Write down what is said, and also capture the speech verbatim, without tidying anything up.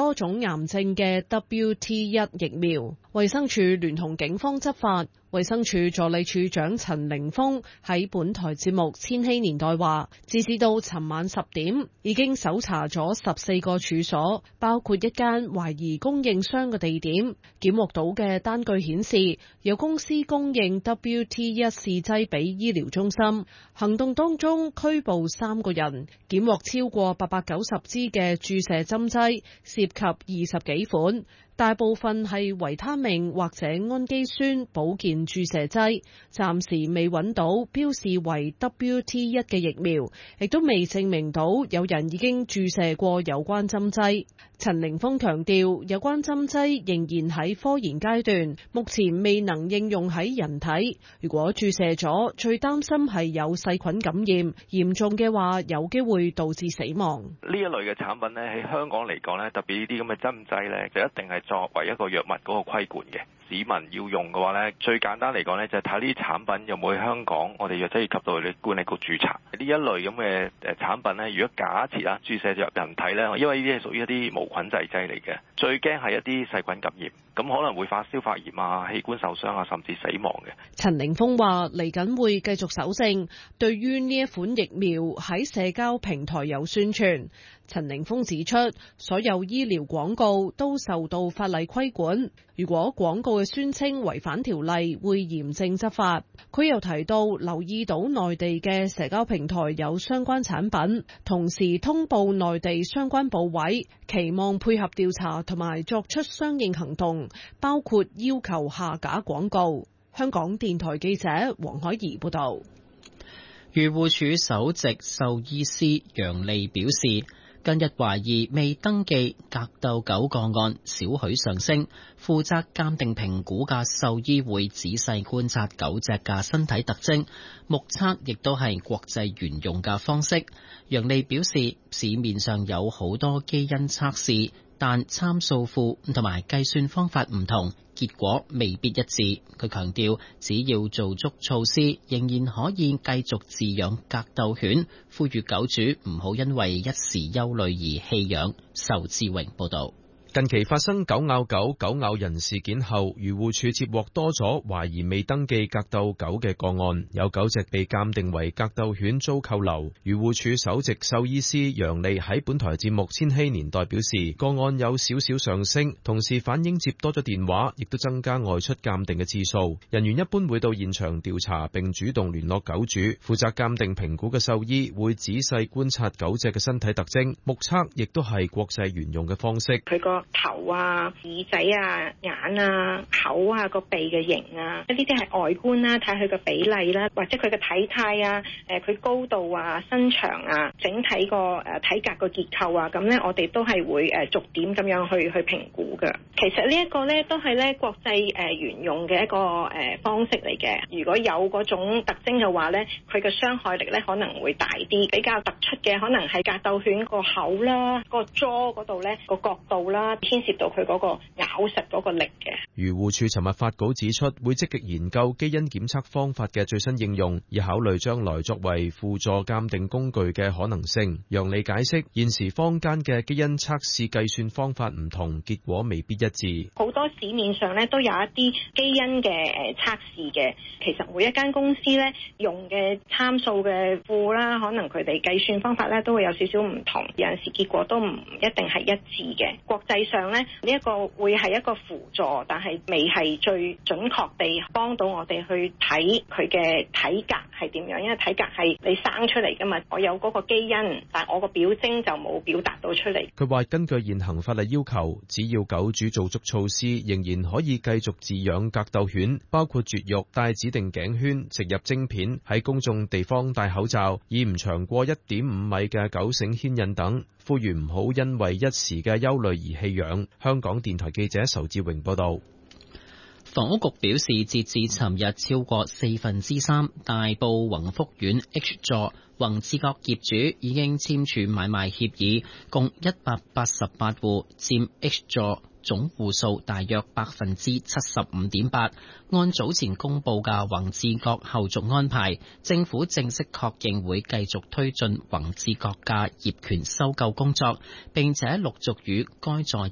多種癌症嘅 W T 一 疫苗。衛生署聯同警方執法。衛生署助理署長陳凌峰喺本台節目《千禧年代》話，截至到尋晚十點，已經搜查咗十四個處所，包括一間懷疑供應商嘅地點。檢獲到嘅單據顯示，有公司供應 W T 一 試劑俾醫療中心。行動當中拘捕三個人，檢獲超過八百九十支嘅注射針劑，涉及二十幾款。大部分係維他命或者氨基酸保健注射劑，暫時未揾到標示為 W T 一 嘅疫苗，亦都未證明到有人已經注射過有關針劑。陳凌峰強調，有關針劑仍然喺科研階段，目前未能應用喺人體。如果注射咗，最擔心係有細菌感染，嚴重嘅話有機會導致死亡。 呢一類嘅產品呢，喺香港嚟講呢，特別呢啲咁嘅針劑呢，就一定係作為一個藥物嗰個規管嘅。市民要用嘅話呢，最簡單嚟講呢，就係睇呢啲產品有冇喺香港我哋藥劑業及到你管理局註冊。呢一類咁嘅誒產品呢，如果假設啊注射入人體呢，因為呢啲係屬於一啲無菌製劑嚟嘅，最驚係一啲細菌感染，咁可能會發燒發炎啊、器官受傷啊，甚至死亡嘅。 陳凌峰話：嚟緊會繼續搜證，對於呢一款疫苗喺社交平台有宣傳。陳凌峰指出，所有醫療廣告都受到法例規管，如果廣告嘅宣稱違反條例，會嚴正執法。佢又提到，留意到內地嘅社交平台有相關產品，同時通報內地相關部委，期望配合調查同埋作出相應行動，包括要求下架廣告。香港電台記者黃海怡報道。 漁護署首席獸醫師楊利表示，近日懷疑未登記格鬥狗個案少許上升，負責鑑定評估嘅獸醫會仔細觀察狗隻嘅身體特徵，目測亦都係國際沿用嘅方式。楊利表示，市面上有好多基因測試，但參數庫同埋計算方法唔同，結果未必一致。佢強調，只要做足措施，仍然可以繼續飼養格鬥犬，呼籲狗主唔好因為一時憂慮而棄養。仇志榮報導。 近期發生狗咬狗、狗咬人事件後，漁護署接獲多咗懷疑未登記格鬥狗嘅個案，有狗隻被鑑定為格鬥犬遭扣留。漁護署首席獸醫師楊利喺本台節目《千禧年代》表示，個案有少少上升，同時反映接多咗電話，亦都增加外出鑑定嘅次數。人員一般會到現場調查並主動聯絡狗主，負責鑑定評估嘅獸醫會仔細觀察狗隻嘅身體特徵，目測亦都係國際沿用嘅方式。 佢個頭啊、耳仔啊、眼啊、口啊、個鼻嘅形啊，呢啲係外觀啦，睇佢個比例啦，或者佢嘅體態啊、誒佢高度啊、身長啊、整體個誒體格個結構啊，咁咧我哋都係會誒逐點咁樣去去評估嘅。其實呢一個咧都係咧國際誒沿用嘅一個誒方式嚟嘅。如果有嗰種特徵嘅話咧，佢嘅傷害力咧可能會大啲。比較突出嘅可能係格鬥犬個口啦、個 jaw 嗰度咧個角度啦。牽涉到佢嗰個咬實嗰個力嘅。 漁護署尋日發稿指出，會積極研究基因檢測方法嘅最新應用，以考慮將來作為輔助鑑定工具嘅可能性。楊利解釋，現時坊間嘅基因測試計算方法唔同，結果未必一致。 好多市面上咧都有一啲基因嘅誒測試嘅，其實每一間公司咧用嘅參數嘅庫啦，可能佢哋計算方法咧都會有少少唔同，有陣時結果都唔一定係一致嘅。國際上呢，呢一個會係一個輔助，但係未係最準確地幫到我哋去睇佢嘅體格係點樣，因為體格係你生出嚟噶嘛，我有嗰個基因，但我個表徵就冇表達到出嚟。 佢話根據現行法例要求，只要狗主做足措施，仍然可以繼續飼養格鬥犬，包括絕育、戴指定頸圈、植入晶片、喺公眾地方戴口罩、以唔長過一點五米嘅狗繩牽引等。呼籲唔好因為一時嘅憂慮而棄養。香港電台記者仇志榮報道。 房屋局表示，截至尋日，超過四分之三大埔宏福苑 H 座宏志閣業主已經簽署買賣協議，共一百八十八戶，佔 H 座總戶數大約百分之七十五點八。按早前公布嘅宏志閣後續安排，政府正式確認會繼續推進宏志閣嘅業權收購工作，並且陸續與該座業